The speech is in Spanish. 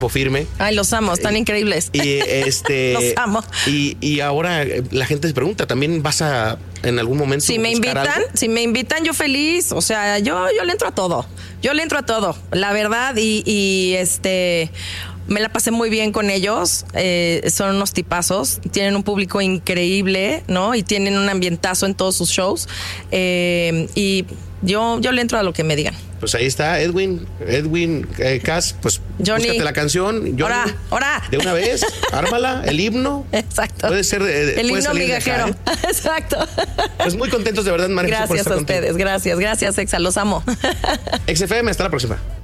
firme. Ay, los amo, están increíbles. Y los amo. Y ahora la gente se pregunta, ¿también vas a en algún momento si me invitan, yo feliz. O sea, yo le entro a todo. La verdad, y me la pasé muy bien con ellos. Son unos tipazos. Tienen un público increíble, ¿no? Y tienen un ambientazo en todos sus shows. Y yo le entro a lo que me digan. Pues ahí está, Edwin Cass, pues Johnny, búscate la canción. Johnny, ora. De una vez, ármala, el himno. Exacto. Puede ser el himno migajero. Acá, Exacto. Pues muy contentos de verdad, María. Gracias a ustedes, gracias, Exa, los amo. XFM, hasta la próxima.